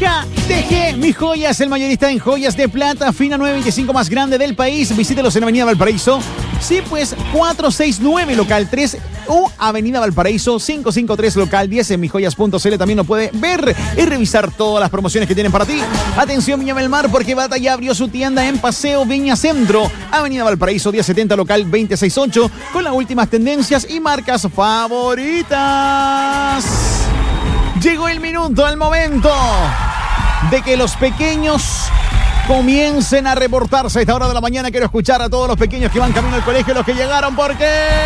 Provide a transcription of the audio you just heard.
Elija TG Mi Joyas, el mayorista en joyas de plata fina 925 más grande del país. Visítelos en Avenida Valparaíso. Sí, pues 469 local 3 o Avenida Valparaíso 553 local 10 en mijoyas.cl. También lo puede ver y revisar todas las promociones que tienen para ti. Atención Viña del Mar, porque Bata ya abrió su tienda en Paseo Viña Centro, Avenida Valparaíso 1070 local 268 con las últimas tendencias y marcas favoritas. Llegó el minuto, el momento de que los pequeños comiencen a reportarse a esta hora de la mañana. Quiero escuchar a todos los pequeños que van camino al colegio, los que llegaron, porque